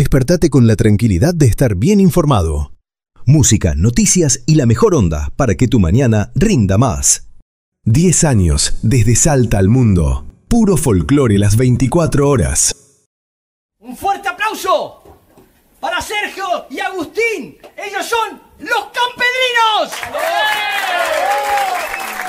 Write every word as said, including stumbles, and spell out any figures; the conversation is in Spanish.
Despertate con la tranquilidad de estar bien informado. Música, noticias y la mejor onda para que tu mañana rinda más. diez años desde Salta al mundo. Puro folclore las veinticuatro horas. Un fuerte aplauso para Sergio y Agustín. Ellos son los Campedrinos.